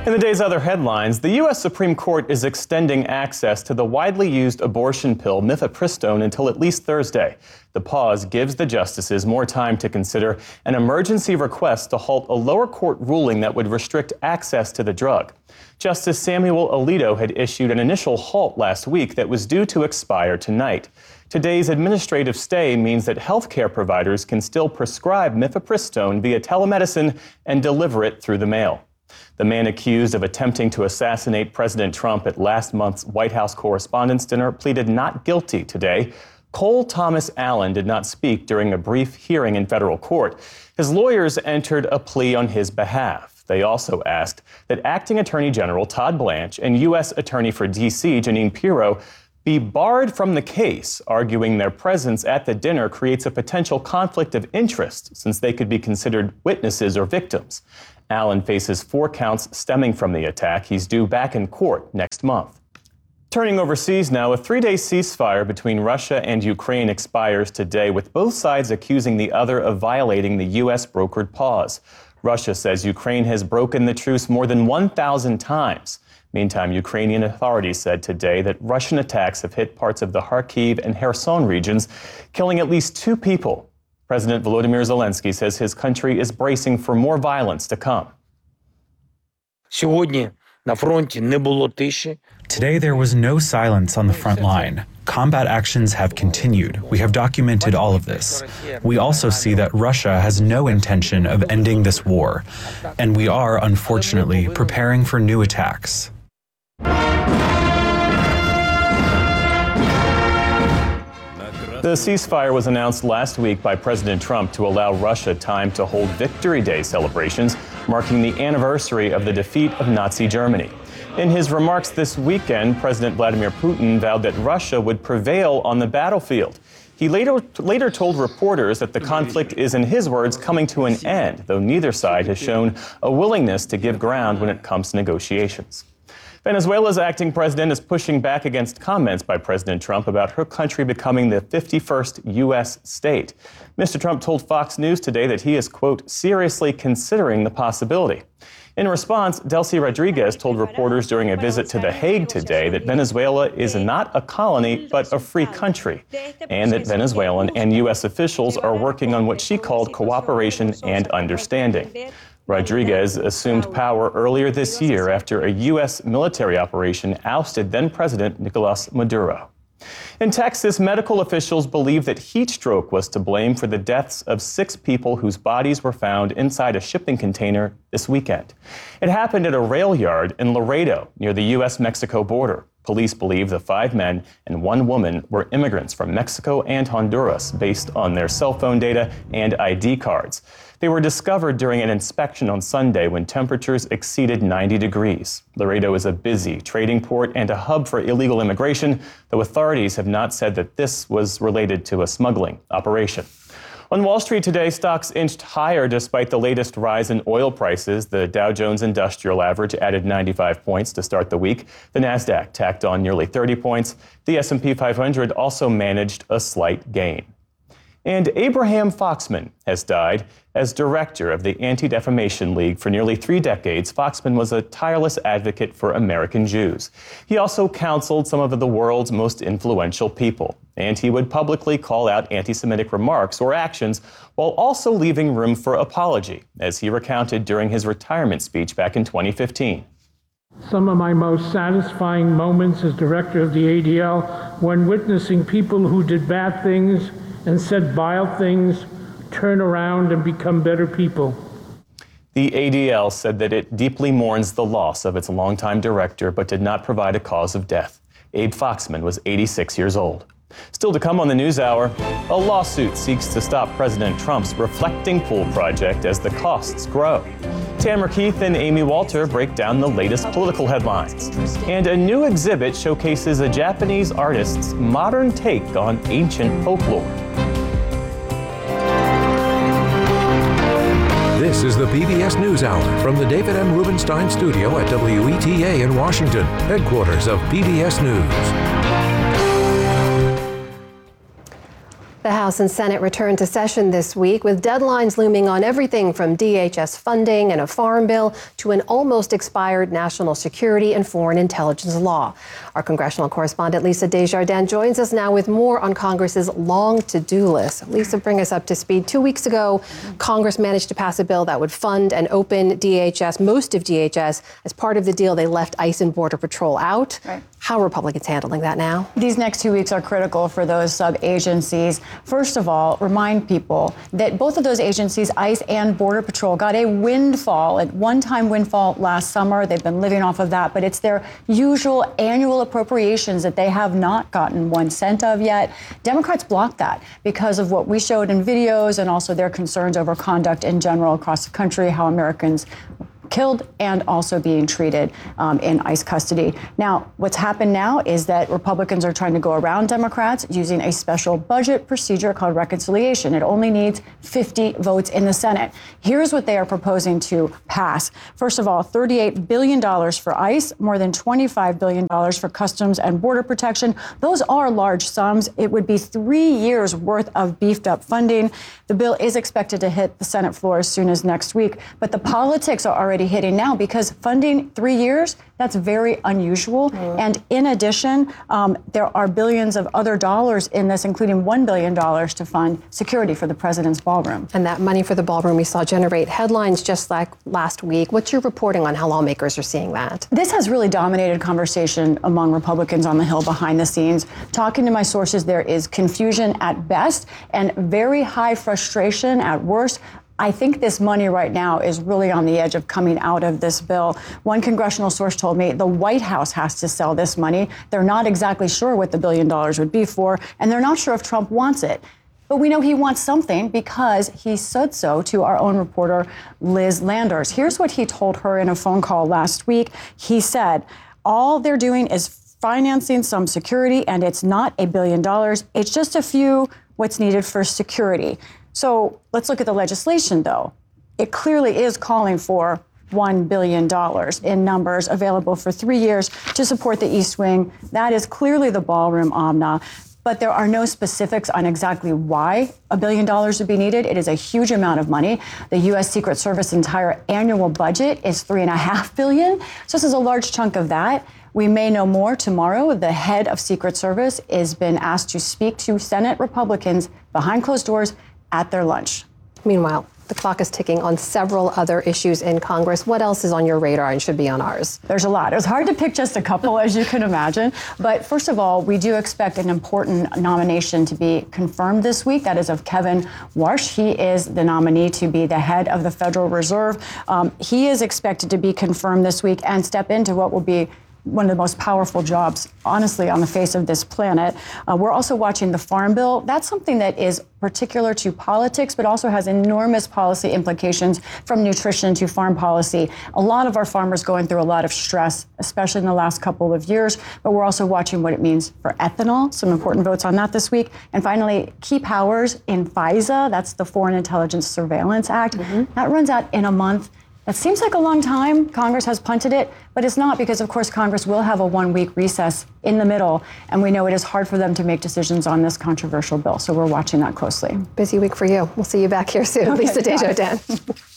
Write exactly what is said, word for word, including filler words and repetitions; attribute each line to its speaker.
Speaker 1: In the day's other headlines, the U S Supreme Court is extending access to the widely used abortion pill mifepristone until at least Thursday. The pause gives the justices more time to consider an emergency request to halt a lower court ruling that would restrict access to the drug. Justice Samuel Alito had issued an initial halt last week that was due to expire tonight. Today's administrative stay means that healthcare providers can still prescribe mifepristone via telemedicine and deliver it through the mail. The man accused of attempting to assassinate President Trump at last month's White House Correspondents' Dinner pleaded not guilty today. Cole Thomas Allen did not speak during a brief hearing in federal court. His lawyers entered a plea on his behalf. They also asked that Acting Attorney General Todd Blanche and U S Attorney for D C Jeanine Pirro be barred from the case, arguing their presence at the dinner creates a potential conflict of interest since they could be considered witnesses or victims. Allen faces four counts stemming from the attack. He's due back in court next month. Turning overseas now, a three-day ceasefire between Russia and Ukraine expires today, with both sides accusing the other of violating the U S-brokered pause. Russia says Ukraine has broken the truce more than one thousand times. Meantime, Ukrainian authorities said today that Russian attacks have hit parts of the Kharkiv and Kherson regions, killing at least two people. President Volodymyr Zelensky says his country is bracing for more violence to come.
Speaker 2: Today, there was no silence on the front line. Combat actions have continued. We have documented all of this. We also see that Russia has no intention of ending this war, and we are, unfortunately, preparing for new attacks.
Speaker 1: The ceasefire was announced last week by President Trump to allow Russia time to hold Victory Day celebrations, marking the anniversary of the defeat of Nazi Germany. In his remarks this weekend, President Vladimir Putin vowed that Russia would prevail on the battlefield. He later, later told reporters that the conflict is, in his words, coming to an end, though neither side has shown a willingness to give ground when it comes to negotiations. Venezuela's acting president is pushing back against comments by President Trump about her country becoming the fifty-first U S state. Mister Trump told Fox News today that he is, quote, seriously considering the possibility. In response, Delcy Rodriguez told reporters during a visit to The Hague today that Venezuela is not a colony, but a free country, and that Venezuelan and U S officials are working on what she called cooperation and understanding. Rodriguez assumed power earlier this year after a U S military operation ousted then-President Nicolas Maduro. In Texas, medical officials believe that heat stroke was to blame for the deaths of six people whose bodies were found inside a shipping container this weekend. It happened at a rail yard in Laredo, near the U S Mexico border. Police believe the five men and one woman were immigrants from Mexico and Honduras based on their cell phone data and I D cards. They were discovered during an inspection on Sunday when temperatures exceeded ninety degrees. Laredo is a busy trading port and a hub for illegal immigration, though authorities have not said that this was related to a smuggling operation. On Wall Street today, stocks inched higher despite the latest rise in oil prices. The Dow Jones Industrial Average added ninety-five points to start the week. The Nasdaq tacked on nearly thirty points. The S and P five hundred also managed a slight gain. And Abraham Foxman has died. As director of the Anti-Defamation League for nearly three decades, Foxman was a tireless advocate for American Jews. He also counseled some of the world's most influential people, and he would publicly call out anti-Semitic remarks or actions while also leaving room for apology, as he recounted during his retirement speech back in twenty fifteen.
Speaker 3: Some of my most satisfying moments as director of the A D L when witnessing people who did bad things and said vile things turn around and become better people.
Speaker 1: The A D L said that it deeply mourns the loss of its longtime director, but did not provide a cause of death. Abe Foxman was eighty-six years old. Still to come on the NewsHour, a lawsuit seeks to stop President Trump's Reflecting Pool project as the costs grow. Tamara Keith and Amy Walter break down the latest political headlines. And a new exhibit showcases a Japanese artist's modern take on ancient folklore.
Speaker 4: This is the P B S NewsHour from the David M. Rubenstein studio at W E T A in Washington, headquarters of P B S News.
Speaker 5: The House and Senate returned to session this week with deadlines looming on everything from D H S funding and a farm bill to an almost expired national security and foreign intelligence law. Our congressional correspondent Lisa Desjardins joins us now with more on Congress's long to-do list. Lisa, bring us up to speed. Two weeks ago, Congress managed to pass a bill that would fund and open D H S, most of D H S. As part of the deal, they left ICE and Border Patrol out.
Speaker 6: Right.
Speaker 5: How are Republicans handling that now?
Speaker 6: These next two weeks are critical for those sub-agencies. First of all, remind people that both of those agencies, ICE and Border Patrol, got a windfall, a one-time windfall last summer. They've been living off of that, but it's their usual annual appropriations that they have not gotten one cent of yet. Democrats blocked that because of what we showed in videos and also their concerns over conduct in general across the country, how Americans killed and also being treated um, in ICE custody. Now, what's happened now is that Republicans are trying to go around Democrats using a special budget procedure called reconciliation. It only needs fifty votes in the Senate. Here's what they are proposing to pass. First of all, thirty-eight billion dollars for ICE, more than twenty-five billion dollars for Customs and Border Protection. Those are large sums. It would be three years worth of beefed up funding. The bill is expected to hit the Senate floor as soon as next week, but the politics are already hitting now because funding three years, that's very unusual. Mm. And in addition, um, there are billions of other dollars in this, including one billion dollars to fund security for the president's ballroom.
Speaker 5: And that money for the ballroom we saw generate headlines just like last week. What's your reporting on how lawmakers are seeing that?
Speaker 6: This has really dominated conversation among Republicans on the Hill behind the scenes. Talking to my sources, there is confusion at best and very high frustration at worst. I think this money right now is really on the edge of coming out of this bill. One congressional source told me the White House has to sell this money. They're not exactly sure what the billion dollars would be for, and they're not sure if Trump wants it. But we know he wants something because he said so to our own reporter, Liz Landers. Here's what he told her in a phone call last week. He said, all they're doing is financing some security, and it's not a billion dollars. It's just a few what's needed for security. So let's look at the legislation, though. It clearly is calling for one billion dollars in numbers available for three years to support the East Wing. That is clearly the ballroom omna. But there are no specifics on exactly why a billion dollars would be needed. It is a huge amount of money. The U S Secret Service entire annual budget is three and a half billion. So this is a large chunk of that. We may know more tomorrow. The head of Secret Service has been asked to speak to Senate Republicans behind closed doors at their lunch.
Speaker 5: Meanwhile, the clock is ticking on several other issues in Congress. What else is on your radar and should be on ours?
Speaker 6: There's a lot. It was hard to pick just a couple, as you can imagine. But first of all, we do expect an important nomination to be confirmed this week. That is of Kevin Warsh. He is the nominee to be the head of the Federal Reserve. Um, he is expected to be confirmed this week and step into what will be one of the most powerful jobs, honestly, on the face of this planet. Uh, we're also watching the Farm Bill. That's something that is particular to politics, but also has enormous policy implications from nutrition to farm policy. A lot of our farmers going through a lot of stress, especially in the last couple of years, but we're also watching what it means for ethanol. Some important votes on that this week. And finally, key powers in FISA, that's the Foreign Intelligence Surveillance Act. Mm-hmm. That runs out in a month. That seems like a long time. Congress has punted it, but it's not because, of course, Congress will have a one-week recess in the middle, and we know it is hard for them to make decisions on this controversial bill. So we're watching that closely.
Speaker 5: Busy week for you. We'll see you back here soon.
Speaker 6: Okay,
Speaker 5: Lisa Desjardins.